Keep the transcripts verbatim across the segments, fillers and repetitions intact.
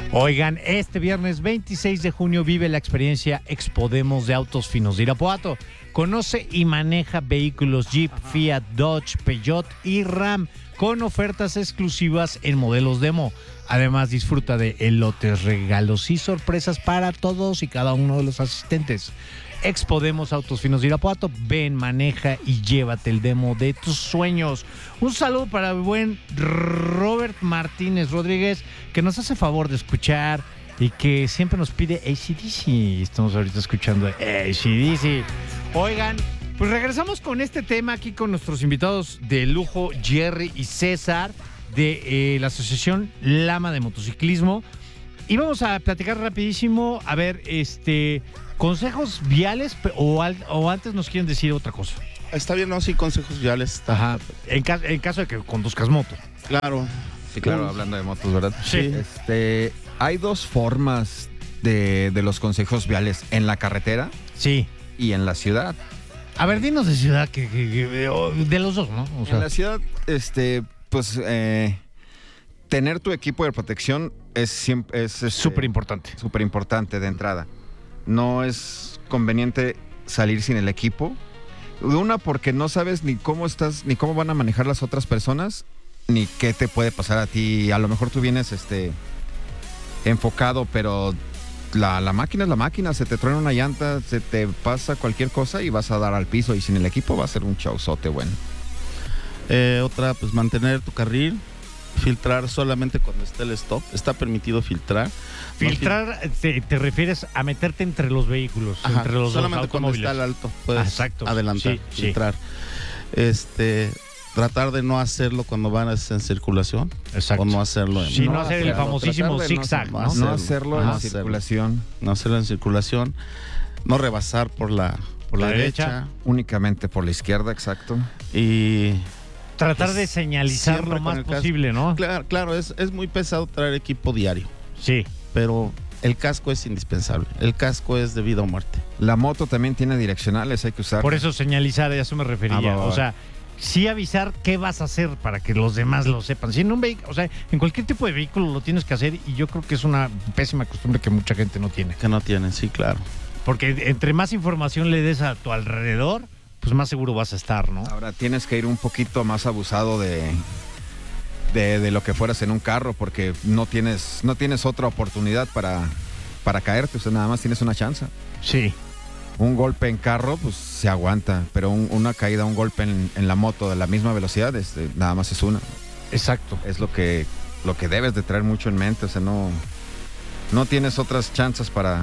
Oigan, este viernes veintiséis de junio vive la experiencia Expodemos de Autos Finos de Irapuato. Conoce y maneja vehículos Jeep, Ajá. Fiat, Dodge, Peugeot y Ram con ofertas exclusivas en modelos demo. Además, disfruta de elotes, regalos y sorpresas para todos y cada uno de los asistentes. Expodemos Autos Finos de Irapuato. Ven, maneja y llévate el demo de tus sueños. Un saludo para el buen Robert Martínez Rodríguez, que nos hace favor de escuchar y que siempre nos pide A C D C. Estamos ahorita escuchando A C D C. Oigan, pues regresamos con este tema aquí con nuestros invitados de lujo, Jerry y César, de eh, la Asociación Lama de Motociclismo. Y vamos a platicar rapidísimo, a ver, este... ¿consejos viales o, al, o antes nos quieren decir otra cosa? Está bien, no, sí, consejos viales. Está. Ajá. En, ca en caso de que conduzcas moto. Claro. Sí, claro, Uf. hablando de motos, ¿verdad? Sí. Este, hay dos formas de, de los consejos viales, en la carretera sí. y en la ciudad. A ver, dinos de ciudad, que, que, que de los dos, ¿no? O sea, en la ciudad, este, pues, eh, tener tu equipo de protección es siempre es súper importante. Súper importante de entrada. No es conveniente salir sin el equipo. Una, porque no sabes ni cómo estás, ni cómo van a manejar las otras personas, ni qué te puede pasar a ti. A lo mejor tú vienes este, enfocado, pero la, la máquina es la máquina. Se te truena una llanta, se te pasa cualquier cosa y vas a dar al piso. Y sin el equipo va a ser un chauzote bueno. Eh, otra, pues mantener tu carril. Filtrar solamente cuando esté el stop. Está permitido filtrar. Filtrar, no, te, te refieres a meterte entre los vehículos, Ajá, entre los solamente dos cuando automóviles. está el alto puedes ah, exacto. adelantar, sí, filtrar. Sí. Este, tratar de no hacerlo cuando van en circulación. Exacto. O no hacerlo en... Sí, no, no hacer el famosísimo zigzag, no, ¿no? No hacerlo, no hacerlo en circulación. No hacerlo en circulación. No rebasar por la, por la, la derecha. derecha. Únicamente por la izquierda, exacto. Y... tratar pues, de señalizar lo más posible, ¿no? Claro, claro, es, es muy pesado traer equipo diario. Sí. Pero el casco es indispensable. El casco es de vida o muerte. La moto también tiene direccionales, hay que usar. Por eso señalizar, a eso me refería. Ah, va, va, va. O sea, sí avisar qué vas a hacer para que los demás lo sepan. Si en un vehículo, o sea, en cualquier tipo de vehículo lo tienes que hacer y yo creo que es una pésima costumbre que mucha gente no tiene. Que no tienen, sí, claro. Porque entre más información le des a tu alrededor, pues más seguro vas a estar, ¿no? Ahora tienes que ir un poquito más abusado de, de, de lo que fueras en un carro, porque no tienes, no tienes otra oportunidad para, para caerte, o sea, nada más tienes una chance. Sí. Un golpe en carro, pues se aguanta, pero un, una caída, un golpe en, en la moto de la misma velocidad, este, nada más es una. Exacto. Es lo que, lo que debes de traer mucho en mente, o sea, no, no tienes otras chances para...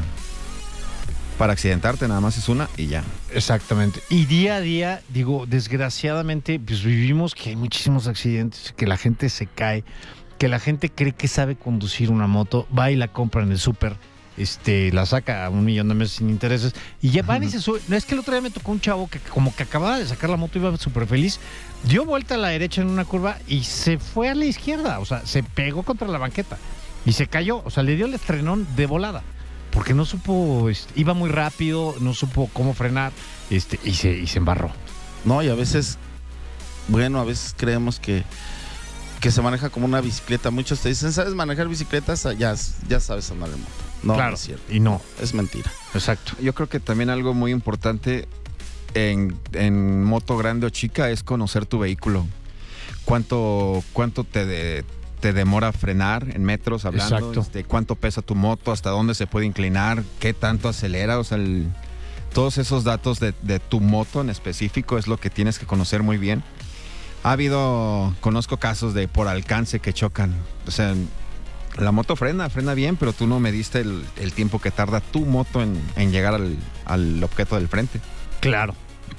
para accidentarte, nada más es una y ya. Exactamente. Y día a día, digo, desgraciadamente, pues vivimos que hay muchísimos accidentes, que la gente se cae, que la gente cree que sabe conducir una moto, va y la compra en el súper, este, la saca a un millón de meses sin intereses, y ya van y se sube. No, es que el otro día me tocó un chavo que como que acababa de sacar la moto, iba súper feliz, dio vuelta a la derecha en una curva y se fue a la izquierda, o sea, se pegó contra la banqueta y se cayó, o sea, le dio el estrenón de volada. Porque no supo, este, iba muy rápido, no supo cómo frenar, este, y se, y se embarró. No, y a veces, bueno, a veces creemos que, que se maneja como una bicicleta. Muchos te dicen, ¿sabes manejar bicicletas? Ya, ya sabes andar en moto. No, claro, no es cierto. Y no. Es mentira. Exacto. Yo creo que también algo muy importante en, en moto grande o chica es conocer tu vehículo. ¿Cuánto, cuánto te... De, te demora frenar en metros hablando, este, cuánto pesa tu moto, hasta dónde se puede inclinar, qué tanto acelera, o sea, el, todos esos datos de, de tu moto en específico es lo que tienes que conocer muy bien. Ha habido, conozco casos de por alcance que chocan, o sea, la moto frena, frena bien, pero tú no mediste el, el tiempo que tarda tu moto en, en llegar al, al objeto del frente. Claro.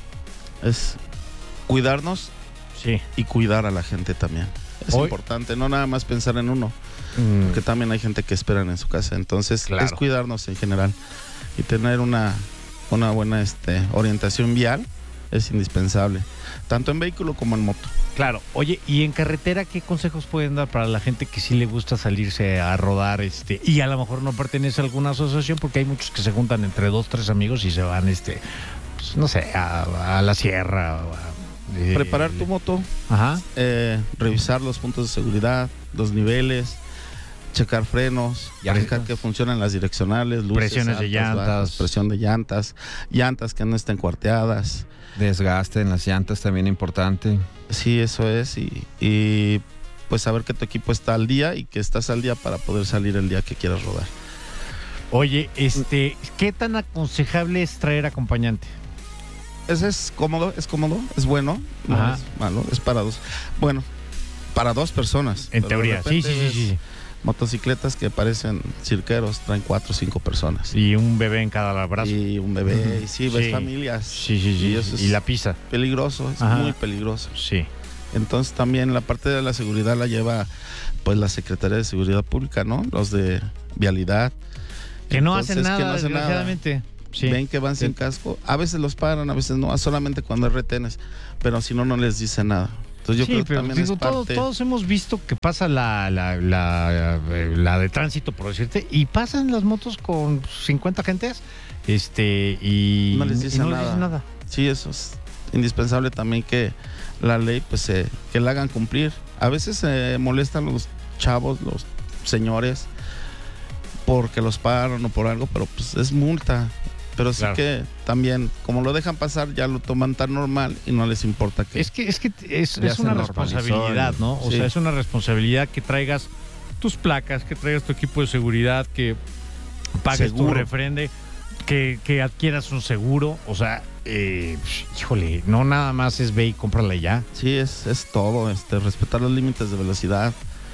Es cuidarnos sí. y cuidar a la gente también. Es Hoy, importante, no nada más pensar en uno, mm. porque también hay gente que esperan en su casa. Entonces, claro. es cuidarnos en general y tener una, una buena este, orientación vial es indispensable, tanto en vehículo como en moto. Claro. Oye, ¿y en carretera qué consejos pueden dar para la gente que sí le gusta salirse a rodar este y a lo mejor no pertenece a alguna asociación? Porque hay muchos que se juntan entre dos, tres amigos y se van, este, pues, no sé, a, a la sierra o a... Eh, preparar tu moto, ajá. Eh, revisar los puntos de seguridad, los niveles, checar frenos, Llantas. checar que funcionan las direccionales, luces, Presiones de altas, llantas. bajas, presión de llantas, llantas que no estén cuarteadas. Desgaste en las llantas también importante. Sí, eso es. Y, y pues saber que tu equipo está al día y que estás al día para poder salir el día que quieras rodar. Oye, este, ¿qué tan aconsejable es traer acompañante? Ese es cómodo, es cómodo, es bueno, no Ajá. es malo, es para dos. Bueno, para dos personas. En Pero de teoría, sí, sí, repente sí, sí. ves motocicletas que parecen cirqueros, traen cuatro o cinco personas. Y un bebé en cada brazo. Y un bebé, y sí, ves Sí. familias. Sí, sí, sí. Y eso es Y la pizza. peligroso, es Ajá. muy peligroso. Sí. Entonces también la parte de la seguridad la lleva pues la Secretaría de Seguridad Pública, ¿no? Los de vialidad. Que no Entonces, hacen nada, que no hacen nada. desgraciadamente. Sí. Ven que van sin casco, a veces los paran, a veces no, solamente cuando hay retenes, pero si no, no les dice nada. Entonces yo Sí, creo que pero también digo, es todos, parte... todos hemos visto que pasa la, la, la, la de tránsito, por decirte, y pasan las motos con cincuenta gentes, este, y No les y dicen no nada. les dicen nada. Sí, eso es indispensable también que la ley, pues, se- que la hagan cumplir. A veces se molestan los chavos, los señores, porque los paran o por algo, pero pues es multa. Pero sí Claro. que también, como lo dejan pasar, ya lo toman tan normal y no les importa que... Es que es, que es, Ya es se una normalizó responsabilidad, el- ¿no? O sí. sea, es una responsabilidad que traigas tus placas, que traigas tu equipo de seguridad, que pagues tu Seguro. refrende, que, que adquieras un seguro. O sea, eh, híjole, no nada más es ve y cómprala ya. Sí, es, es todo, este, respetar los límites de velocidad.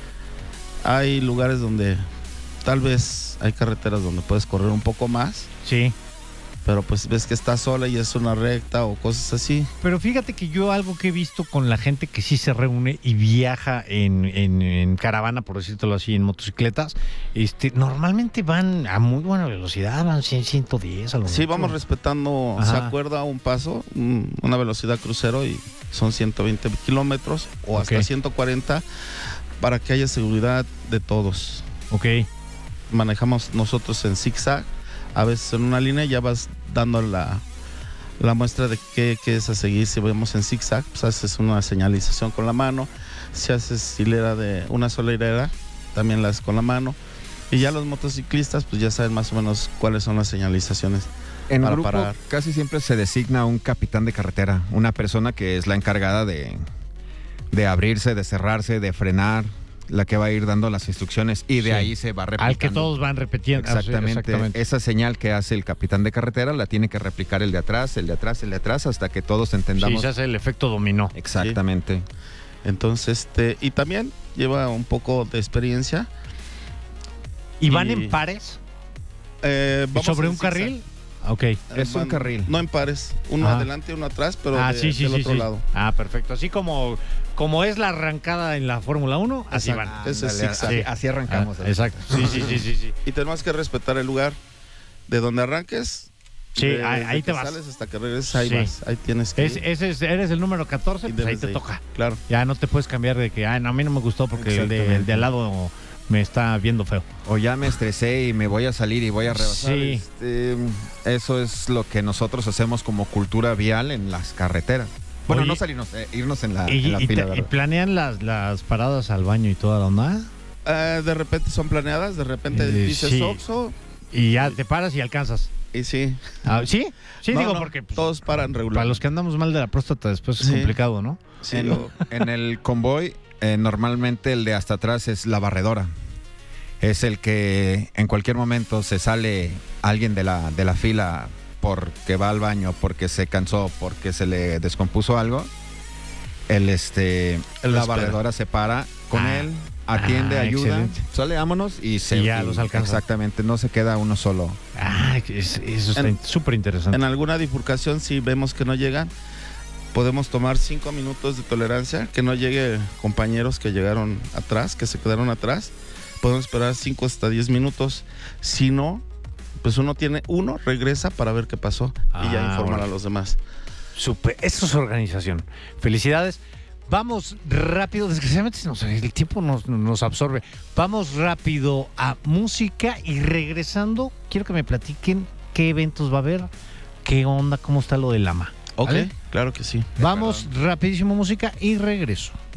Hay lugares donde tal vez hay carreteras donde puedes correr un poco más, Sí. pero pues ves que está sola y es una recta o cosas así. Pero fíjate que yo algo que he visto con la gente que sí se reúne y viaja en, en- en caravana, por decírtelo así, en motocicletas, este, normalmente van a muy buena velocidad, van cien, ciento diez a lo Sí, mucho. vamos respetando, Ajá. se acuerda un paso, un- una velocidad crucero y son ciento veinte kilómetros o hasta Ok. ciento cuarenta para que haya seguridad de todos. Ok. Manejamos nosotros en zigzag, a veces en una línea ya vas dando la, la muestra de qué, qué es a seguir. Si vamos en zigzag, pues haces una señalización con la mano. Si haces hilera de una sola hilera, también la haces con la mano. Y ya los motociclistas pues ya saben más o menos cuáles son las señalizaciones. En Para grupo parar. casi siempre se designa un capitán de carretera, una persona que es la encargada de, de abrirse, de cerrarse, de frenar, la que va a ir dando las instrucciones y de Sí. ahí se va replicando. Al que todos van repitiendo. Ah, sí, Exactamente. exactamente. Esa señal que hace el capitán de carretera la tiene que replicar el de atrás, el de atrás, el de atrás, hasta que todos Sí, entendamos. se hace el efecto dominó. Exactamente. Entonces, este, y también lleva un poco de experiencia. ¿Y van Y- en pares? Eh, vamos ¿Sobre en un zigzag. carril? Ok. Es un carril. No en pares, uno Ajá. adelante y uno atrás, pero Ah, de- sí, sí, del sí, otro sí. lado. Ah, perfecto. Así como, como es la arrancada en la Fórmula uno, así Exacto. van. Ese es Ándale, zigzag. así, así arrancamos. Ah, exacto. Sí, sí, sí, sí, sí. Y tenemos que respetar el lugar de donde arranques. Sí, de- ahí- desde ahí te que vas. sales hasta que regreses, ahí Sí. vas. Ahí tienes que Es, ir. ese es- eres el número catorce, Y pues ahí debes te de ir. toca. Claro. Ya no te puedes cambiar de que, ah, no, a mí no me gustó porque el de, Exactamente. el de al lado me está viendo feo. O ya me estresé y me voy a salir y voy a rebasar. Sí. Este, eso es lo que nosotros hacemos como cultura vial en las carreteras. Bueno, Oye, no salirnos, eh, irnos en la, y, en la y fila, te- y ¿verdad? planean las, las paradas al baño y toda la onda. Eh, de repente son planeadas, de repente Eh, dices sí. Oxxo Y ya te paras y alcanzas. y sí. Ah, ¿Sí? Sí, No, digo no, porque pues, todos paran regular. para los que andamos mal de la próstata después es Sí. complicado, ¿no? Sí, en, lo- en el convoy, eh, normalmente el de hasta atrás es la barredora. Es el que en cualquier momento se sale alguien de la, de la fila porque va al baño, porque se cansó, porque se le descompuso algo. El este, Él la lo espera. barredora se para con Ah. él, atiende, Ah, ayuda, excelente. sale, vámonos y se Y ya los alcanza. Exactamente, no se queda uno solo. Ah, es- eso está En- súper interesante. en alguna bifurcación, si vemos que no llegan, podemos tomar cinco minutos de tolerancia, que no llegue compañeros que llegaron atrás, que se quedaron atrás. Podemos esperar cinco hasta diez minutos. Si no, pues uno tiene uno, regresa para ver qué pasó y ya Ah, informar órale. a los demás. Súper, eso es organización. Felicidades. Vamos rápido, desgraciadamente se nos- el tiempo nos, nos absorbe. Vamos rápido a música y regresando, quiero que me platiquen qué eventos va a haber, qué onda, cómo está lo del Lama. Ok, ¿Vale? claro que sí. Vamos rapidísimo música y regreso.